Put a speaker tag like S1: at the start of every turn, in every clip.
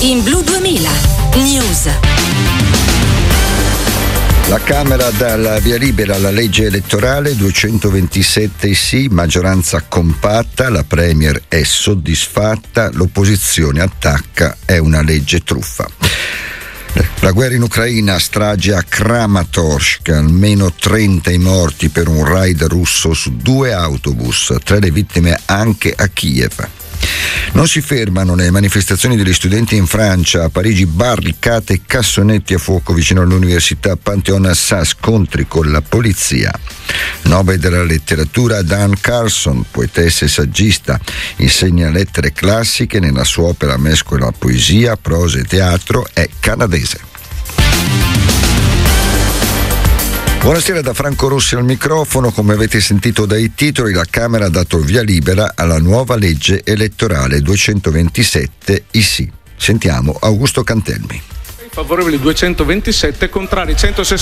S1: In Blu 2000 News.
S2: La Camera dà la via libera alla legge elettorale, 227 sì, maggioranza compatta, la Premier è soddisfatta, l'opposizione attacca, è una legge truffa. La guerra in Ucraina, strage a Kramatorsk, almeno 30 i morti per un raid russo su 2 autobus, 3 le vittime anche a Kiev. Non si fermano le manifestazioni degli studenti in Francia, a Parigi barricate e cassonetti a fuoco vicino all'università Panthéon-Assas, scontri con la polizia. Nobel della letteratura Dan Carlson, poetessa e saggista, insegna lettere classiche, nella sua opera mescola poesia, prosa e teatro, è canadese. Buonasera da Franco Rossi al microfono. Come avete sentito dai titoli, la Camera ha dato via libera alla nuova legge elettorale, 227 i sì. Sentiamo Augusto Cantelmi.
S3: Favorevoli 227, contrari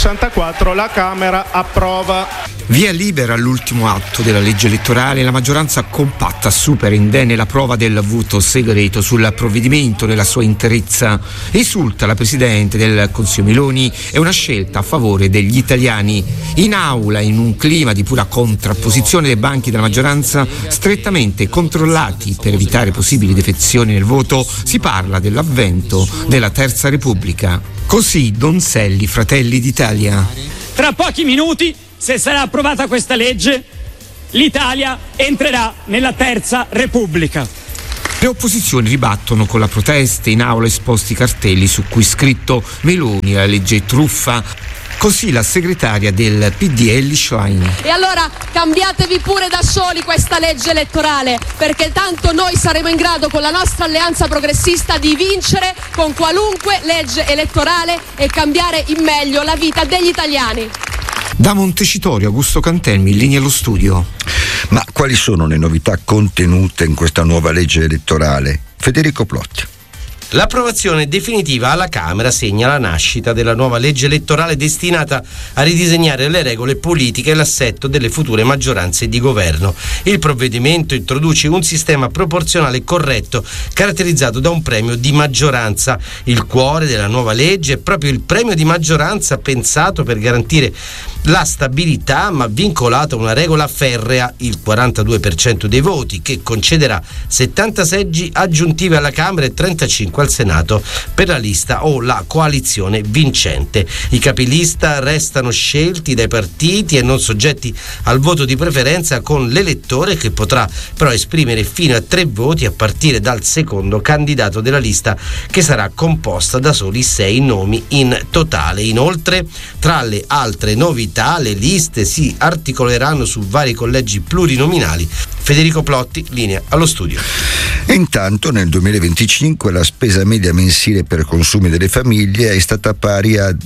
S3: 164, la Camera approva.
S4: Via libera all'ultimo atto della legge elettorale, la maggioranza compatta supera indenne la prova del voto segreto sul provvedimento nella sua interezza. Esulta la Presidente del Consiglio Meloni, è una scelta a favore degli italiani. In aula, in un clima di pura contrapposizione, dei banchi della maggioranza strettamente controllati per evitare possibili defezioni nel voto, si parla dell'avvento della Terza Repubblica. Così Donzelli, Fratelli d'Italia.
S5: Tra pochi minuti, se sarà approvata questa legge, l'Italia entrerà nella Terza Repubblica.
S4: Le opposizioni ribattono con la protesta, in aula esposti cartelli su cui scritto Meloni, la legge truffa. Così la segretaria del PD Elly Schlein.
S6: E allora cambiatevi pure da soli questa legge elettorale, perché tanto noi saremo in grado con la nostra alleanza progressista di vincere con qualunque legge elettorale e cambiare in meglio la vita degli italiani.
S4: Da Montecitorio, Augusto Cantelmi, in linea allo studio.
S2: Ma quali sono le novità contenute in questa nuova legge elettorale? Federico Plotti.
S7: L'approvazione definitiva alla Camera segna la nascita della nuova legge elettorale destinata a ridisegnare le regole politiche e l'assetto delle future maggioranze di governo. Il provvedimento introduce un sistema proporzionale corretto caratterizzato da un premio di maggioranza. Il cuore della nuova legge è proprio il premio di maggioranza, pensato per garantire la stabilità ma vincolato a una regola ferrea, il 42% dei voti, che concederà 70 seggi aggiuntivi alla Camera e 35 al Senato per la lista o la coalizione vincente. I capilista restano scelti dai partiti e non soggetti al voto di preferenza, con l'elettore che potrà però esprimere fino a 3 voti a partire dal secondo candidato della lista, che sarà composta da soli 6 nomi in totale. Inoltre, tra le altre novità, le liste si articoleranno su vari collegi plurinominali. Federico Plotti, linea allo studio.
S2: E intanto nel 2025 la spesa media mensile per consumi delle famiglie è stata pari a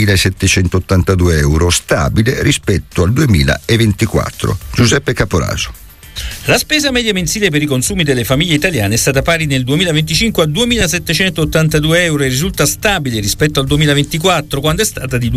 S2: 2.782 euro, stabile rispetto al 2024. Giuseppe Caporaso.
S8: La spesa media mensile per i consumi delle famiglie italiane è stata pari nel 2025 a 2.782 euro e risulta stabile rispetto al 2024, quando è stata di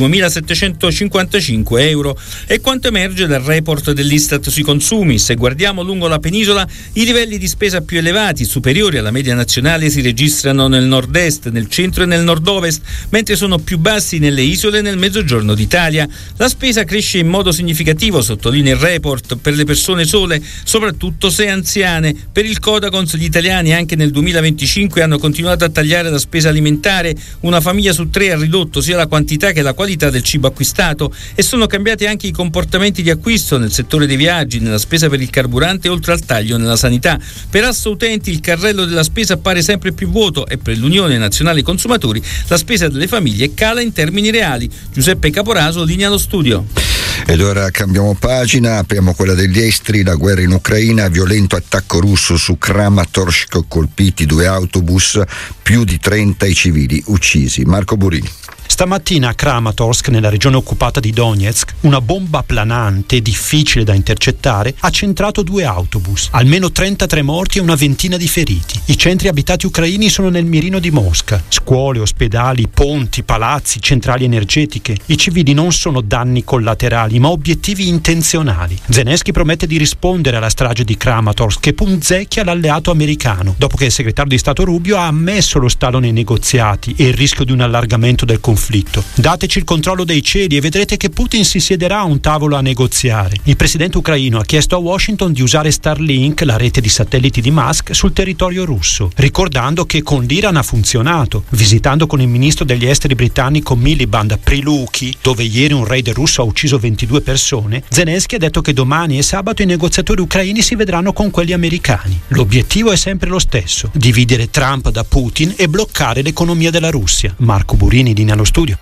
S8: 2.755 euro. È quanto emerge dal report dell'Istat sui consumi. Se guardiamo lungo la penisola, i livelli di spesa più elevati, superiori alla media nazionale, si registrano nel nord-est, nel centro e nel nord-ovest, mentre sono più bassi nelle isole e nel mezzogiorno d'Italia. La spesa cresce in modo significativo, sottolinea il report, per le persone sole, soprattutto se anziane. Per il Codacons gli italiani anche nel 2025 hanno continuato a tagliare la spesa alimentare. Una famiglia su 3 ha ridotto sia la quantità che la qualità del cibo acquistato, e sono cambiati anche i comportamenti di acquisto nel settore dei viaggi, nella spesa per il carburante, oltre al taglio nella sanità. Per Asso Utenti il carrello della spesa appare sempre più vuoto e per l'Unione Nazionale Consumatori la spesa delle famiglie cala in termini reali. Giuseppe Caporaso, linea allo studio.
S2: Ed ora cambiamo pagina, apriamo quella degli esteri. La guerra in Ucraina, violento attacco russo su Kramatorsk, colpiti 2 autobus, più di 30 i civili uccisi. Marco Burini.
S9: Stamattina a Kramatorsk, nella regione occupata di Donetsk, una bomba planante difficile da intercettare ha centrato 2 autobus, almeno 33 morti e una ventina di feriti. I centri abitati ucraini sono nel mirino di Mosca: scuole, ospedali, ponti, palazzi, centrali energetiche. I civili non sono danni collaterali, ma obiettivi intenzionali. Zelensky promette di rispondere alla strage di Kramatorsk, che punzecchia l'alleato americano, dopo che il segretario di Stato Rubio ha ammesso lo stallo nei negoziati e il rischio di un allargamento del conflitto. Dateci il controllo dei cieli e vedrete che Putin si siederà a un tavolo a negoziare. Il presidente ucraino ha chiesto a Washington di usare Starlink, la rete di satelliti di Musk, sul territorio russo, ricordando che con l'Iran ha funzionato. Visitando con il ministro degli esteri britannico Miliband Priluki, dove ieri un raid russo ha ucciso 22 persone, Zelensky ha detto che domani e sabato i negoziatori ucraini si vedranno con quelli americani. L'obiettivo è sempre lo stesso: dividere Trump da Putin e bloccare l'economia della Russia. Marco Burini, linea allo studio.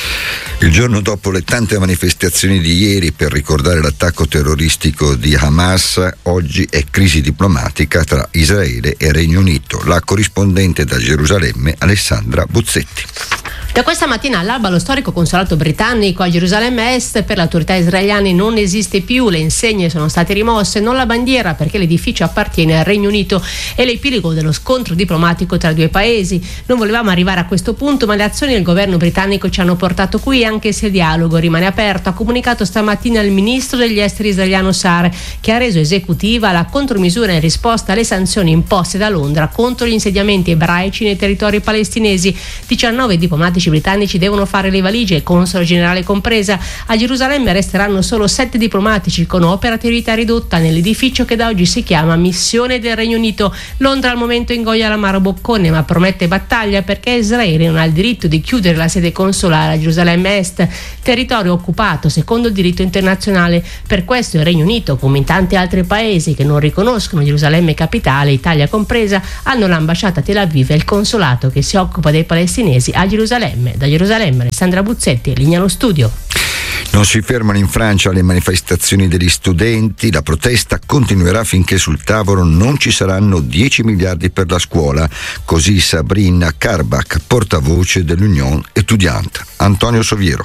S2: Il giorno dopo le tante manifestazioni di ieri per ricordare l'attacco terroristico di Hamas, oggi è crisi diplomatica tra Israele e Regno Unito. La corrispondente da Gerusalemme, Alessandra Buzzetti.
S10: Da questa mattina all'alba lo storico consolato britannico a Gerusalemme Est per le autorità israeliane non esiste più, le insegne sono state rimosse, non la bandiera, perché l'edificio appartiene al Regno Unito e l'epilogo dello scontro diplomatico tra i 2 paesi. Non volevamo arrivare a questo punto, ma le azioni del governo britannico ci hanno portato qui, anche se il dialogo rimane aperto, ha comunicato stamattina il ministro degli esteri israeliano Saar, che ha reso esecutiva la contromisura in risposta alle sanzioni imposte da Londra contro gli insediamenti ebraici nei territori palestinesi. 19 diplomatici britannici devono fare le valigie, il console generale compresa. A Gerusalemme resteranno solo 7 diplomatici con operatività ridotta nell'edificio che da oggi si chiama Missione del Regno Unito. Londra al momento ingoia l'amaro boccone, ma promette battaglia, perché Israele non ha il diritto di chiudere la sede consolare a Gerusalemme Est, territorio occupato secondo il diritto internazionale. Per questo il Regno Unito, come in tanti altri paesi che non riconoscono Gerusalemme capitale, Italia compresa, hanno l'ambasciata a Tel Aviv e il consolato che si occupa dei palestinesi a Gerusalemme. Da Gerusalemme, Alessandra Buzzetti, linea allo studio.
S2: Non si fermano in Francia le manifestazioni degli studenti, la protesta continuerà finché sul tavolo non ci saranno 10 miliardi per la scuola, così Sabrina Karbach, portavoce dell'Union Etudiante. Antonio Soviero.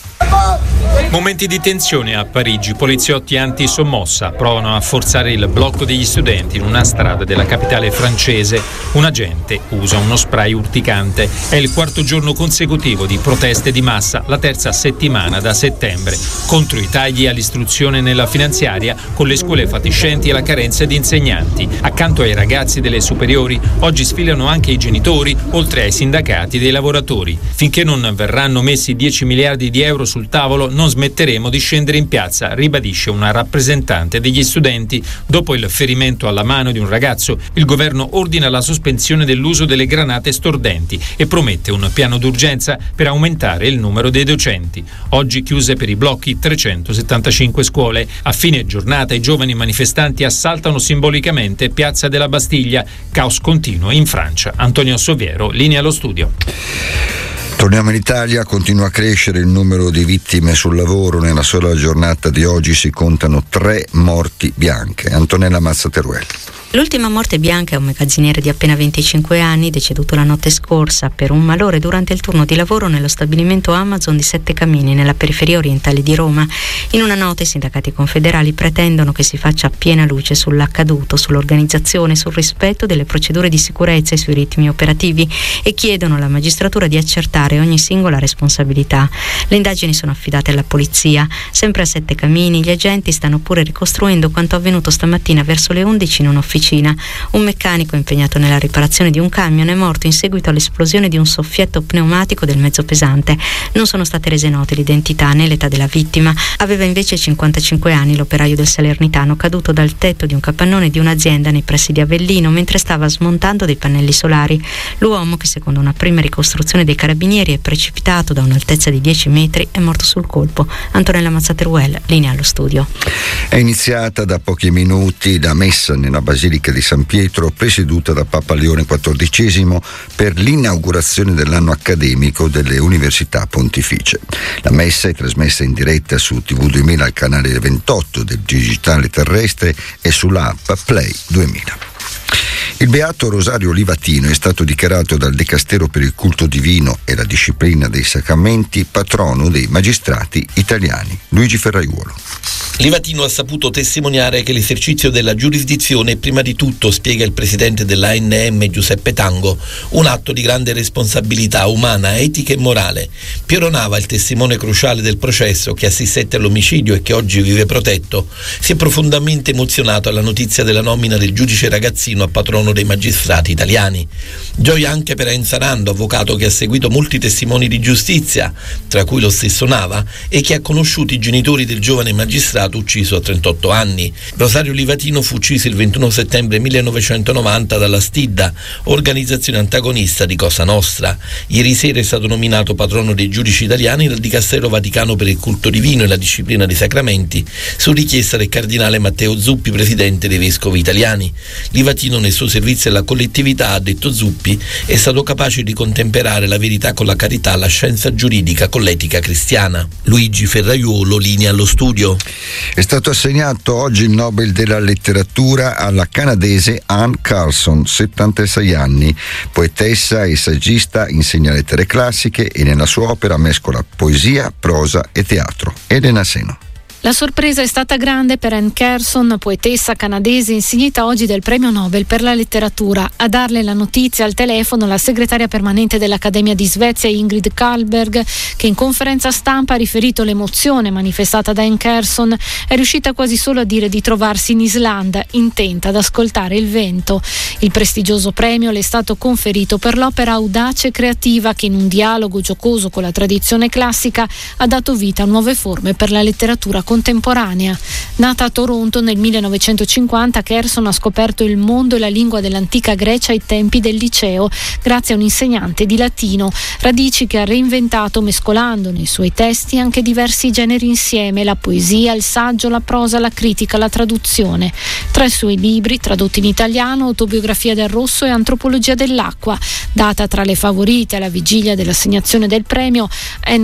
S8: Momenti di tensione a Parigi, poliziotti anti-sommossa provano a forzare il blocco degli studenti in una strada della capitale francese. Un agente usa uno spray urticante. È il 4º giorno consecutivo di proteste di massa, la 3ª settimana da settembre, contro i tagli all'istruzione nella finanziaria, con le scuole fatiscenti e la carenza di insegnanti. Accanto ai ragazzi delle superiori, oggi sfilano anche i genitori, oltre ai sindacati dei lavoratori. Finché non verranno messi 10 miliardi di euro sul tavolo, non smetteremo di scendere in piazza, ribadisce una rappresentante degli studenti. Dopo il ferimento alla mano di un ragazzo, il governo ordina la sospensione dell'uso delle granate stordenti e promette un piano d'urgenza per aumentare il numero dei docenti. Oggi chiuse per i blocchi 375 scuole. A fine giornata i giovani manifestanti assaltano simbolicamente Piazza della Bastiglia. Caos continuo in Francia. Antonio Soviero, linea allo studio.
S2: Torniamo in Italia, continua a crescere il numero di vittime sul lavoro. Nella sola giornata di oggi si contano 3 morti bianche. Antonella Mazzateruel.
S11: L'ultima morte bianca è un magazziniere di appena 25 anni, deceduto la notte scorsa per un malore durante il turno di lavoro nello stabilimento Amazon di Sette Camini, nella periferia orientale di Roma. In una nota i sindacati confederali pretendono che si faccia piena luce sull'accaduto, sull'organizzazione, sul rispetto delle procedure di sicurezza e sui ritmi operativi e chiedono alla magistratura di accertare ogni singola responsabilità. Le indagini sono affidate alla polizia. Sempre a Sette Camini gli agenti stanno pure ricostruendo quanto avvenuto stamattina verso le 11 in un'officina. Un meccanico impegnato nella riparazione di un camion è morto in seguito all'esplosione di un soffietto pneumatico del mezzo pesante. Non sono state rese note l'identità né l'età della vittima. Aveva invece 55 anni l'operaio del Salernitano, caduto dal tetto di un capannone di un'azienda nei pressi di Avellino mentre stava smontando dei pannelli solari. L'uomo, che secondo una prima ricostruzione dei carabinieri è precipitato da un'altezza di 10 metri, è morto sul colpo. Antonella Mazzateruel, linea allo studio.
S2: È iniziata da pochi minuti la messa nella Basilica di San Pietro, presieduta da Papa Leone XIV per l'inaugurazione dell'anno accademico delle università pontificie. La messa è trasmessa in diretta su TV2000 al canale 28 del digitale terrestre e sulla app Play 2000. Il beato Rosario Livatino è stato dichiarato dal Dicastero per il culto divino e la disciplina dei sacramenti patrono dei magistrati italiani. Luigi Ferraiuolo.
S12: Livatino ha saputo testimoniare che l'esercizio della giurisdizione è prima di tutto, spiega il presidente dell'ANM Giuseppe Tango, un atto di grande responsabilità umana, etica e morale. Piero Nava, il testimone cruciale del processo che assistette all'omicidio e che oggi vive protetto, si è profondamente emozionato alla notizia della nomina del giudice ragazzino a patrono dei magistrati italiani. Gioia anche per Enza Rando, avvocato che ha seguito molti testimoni di giustizia, tra cui lo stesso Nava, e che ha conosciuto i genitori del giovane magistrato ucciso a 38 anni. Rosario Livatino fu ucciso il 21 settembre 1990 dalla Stidda, organizzazione antagonista di Cosa Nostra. Ieri sera è stato nominato patrono dei giudici italiani dal Dicastero Vaticano per il culto divino e la disciplina dei sacramenti, su richiesta del cardinale Matteo Zuppi, presidente dei vescovi italiani. Livatino, nel suo servizio alla collettività, ha detto Zuppi, è stato capace di contemperare la verità con la carità, la scienza giuridica con l'etica cristiana. Luigi Ferraiuolo, linea allo studio.
S2: È stato assegnato oggi il Nobel della letteratura alla canadese Anne Carson, 76 anni, poetessa e saggista, insegna lettere classiche e nella sua opera mescola poesia, prosa e teatro. Elena Seno.
S13: La sorpresa è stata grande per Anne Carson, poetessa canadese insignita oggi del premio Nobel per la letteratura. A darle la notizia al telefono la segretaria permanente dell'Accademia di Svezia Ingrid Carlberg, che in conferenza stampa ha riferito l'emozione manifestata da Anne Carson. È riuscita quasi solo a dire di trovarsi in Islanda, intenta ad ascoltare il vento. Il prestigioso premio le è stato conferito per l'opera audace e creativa che, in un dialogo giocoso con la tradizione classica, ha dato vita a nuove forme per la letteratura contemporanea. Nata a Toronto nel 1950, Carson ha scoperto il mondo e la lingua dell'antica Grecia ai tempi del liceo, grazie a un insegnante di latino, radici che ha reinventato mescolando nei suoi testi anche diversi generi insieme: la poesia, il saggio, la prosa, la critica, la traduzione. Tra i suoi libri, tradotti in italiano, Autobiografia del rosso e Antropologia dell'acqua. Data tra le favorite alla vigilia dell'assegnazione del premio, Anne